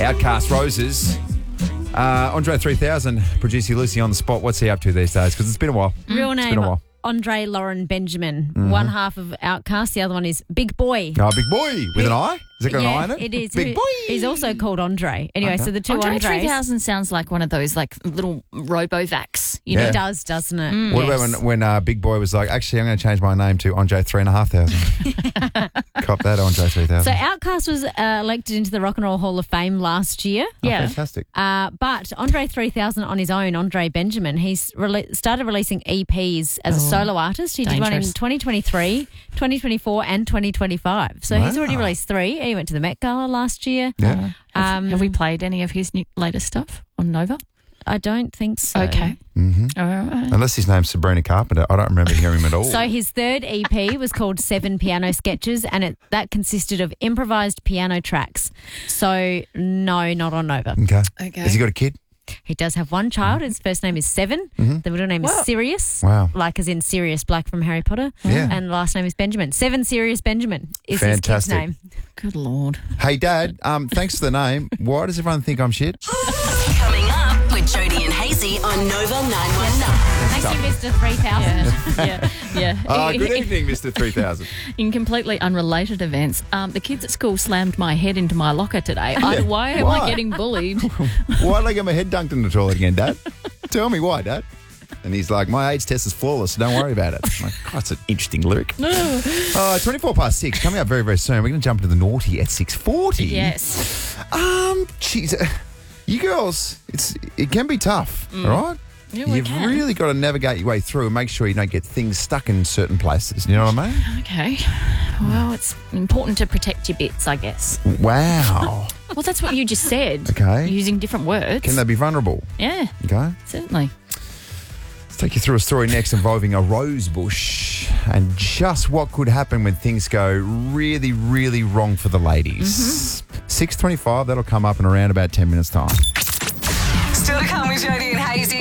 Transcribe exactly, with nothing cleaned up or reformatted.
Outcast Roses. Uh, Andre three thousand, producer Lucy on the spot. What's he up to these days? Because it's been a while. Real It's name, been a while. Andre Lauren Benjamin. Mm-hmm. One half of Outcast, the other one is Big Boy. Oh, Big Boy with an eye? Is it got yeah, an eye in it? it is. Big Boy. He's also called Andre. Anyway, Okay. so the two Andre Andres. three thousand sounds like one of those like little Robovacs. You Yeah. It does, doesn't it? Mm. What Yes. about when, when uh, Big Boy was like, actually, I'm going to change my name to Andre three and a half thousand. Cop that, Andre three So thousand. Outcast was uh, elected into the Rock and Roll Hall of Fame last year. Oh, Yeah. fantastic. Uh, but Andre three thousand on his own, Andre Benjamin, he's rele- started releasing E Ps as a solo artist. He did one in dangerous. twenty twenty-three, twenty twenty-four and twenty twenty-five. So he's already Wow. released three. He went to the Met Gala last year. Yeah. Um, Have we played any of his new, latest stuff on Nova? I don't think so. Okay. Mm-hmm. All right. Unless his name's Sabrina Carpenter. I don't remember hearing him at all. So his third E P was called Seven Piano Sketches, and it, that consisted of improvised piano tracks. So no, not on Nova. okay. Okay. Has he got a kid? He does have one child. His first name is Seven. The middle name is Wow. Sirius. Wow. Like as in Sirius Black from Harry Potter. Yeah. And the last name is Benjamin. Seven Sirius Benjamin is Fantastic. his kid's name. Good Lord. Hey, Dad, um, thanks for the name. Why does everyone think I'm shit? Coming up with Jody and Hazy on Nova nine one nine. Thank you, Mister three thousand. Yeah. yeah. Yeah. Ah, good evening, Mister three thousand. In completely unrelated events, um, the kids at school slammed my head into my locker today. I, why am Why? I getting bullied? Why did I get my head dunked in the toilet again, Dad? Tell me why, Dad. And he's like, my AIDS test is flawless, so don't worry about it. I'm like, oh, that's an interesting lyric. uh, twenty-four past six, coming up very, very soon. We're going to jump into the naughty at six forty. Yes. Um, geez, uh, you girls, it's it can be tough, all right? Yeah, we You've can. really got to navigate your way through and make sure you don't get things stuck in certain places. You know what I mean? Okay. Well, it's important to protect your bits, I guess. Wow. Well, that's what you just said. Okay. Using different words. Can they be vulnerable? Yeah, Okay. certainly. Let's take you through a story next involving a rose bush and just what could happen when things go really, really wrong for the ladies. Mm-hmm. six twenty-five, that'll come up in around about ten minutes' time. Still to come with Jody and Hazy.